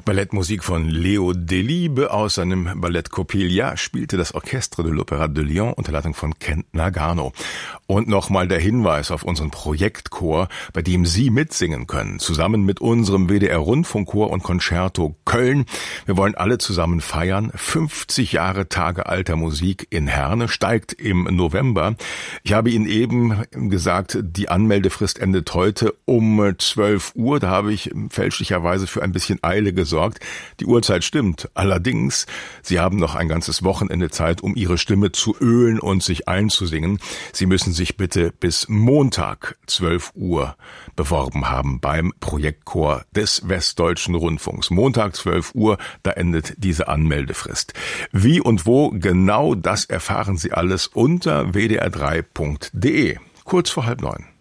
Ballettmusik von Leo Delibes aus seinem Ballett Coppelia spielte das Orchestre de l'Opéra de Lyon unter Leitung von Kent Nagano. Und nochmal der Hinweis auf unseren Projektchor, bei dem Sie mitsingen können, zusammen mit unserem WDR-Rundfunkchor und Concerto Köln. Wir wollen alle zusammen feiern. 50 Jahre Tage alter Musik in Herne steigt im November. Ich habe Ihnen eben gesagt, die Anmeldefrist endet heute um 12 Uhr. Da habe ich fälschlicherweise für ein bisschen Eile gesorgt. Die Uhrzeit stimmt. Allerdings, Sie haben noch ein ganzes Wochenende Zeit, um Ihre Stimme zu ölen und sich einzusingen. Sie müssen sich bitte bis Montag 12 Uhr beworben haben beim Projektchor des Westdeutschen Rundfunks. Montag 12 Uhr, da endet diese Anmeldefrist. Wie und wo genau, das erfahren Sie alles unter wdr3.de. Kurz vor 8:30.